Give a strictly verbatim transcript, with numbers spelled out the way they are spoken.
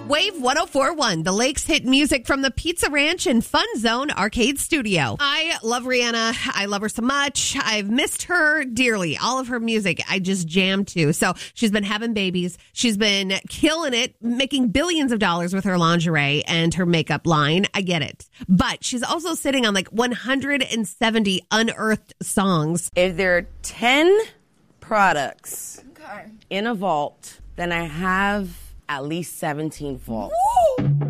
Wave one oh four point one, the Lakes hit music from the Pizza Ranch and Fun Zone Arcade Studio. I love Rihanna. I love her so much. I've missed her dearly. All of her music, I just jammed to. So she's been having babies. She's been killing it, making billions of dollars with her lingerie and her makeup line. I get it. But she's also sitting on like one hundred seventy unearthed songs. If there are ten products Okay. in a vault, then I have at least seventeen vaults. Woo!